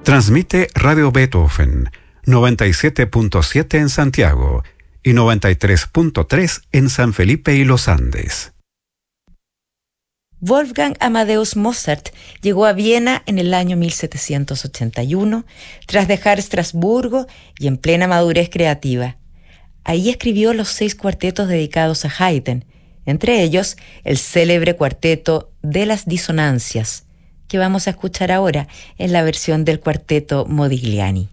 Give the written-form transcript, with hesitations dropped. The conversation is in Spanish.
Transmite Radio Beethoven, 97.7 en Santiago y 93.3 en San Felipe y Los Andes. Wolfgang Amadeus Mozart llegó a Viena en el año 1781, tras dejar Estrasburgo y en plena madurez creativa. Ahí escribió los 6 cuartetos dedicados a Haydn, entre ellos el célebre cuarteto de las disonancias, que vamos a escuchar ahora en la versión del cuarteto Modigliani.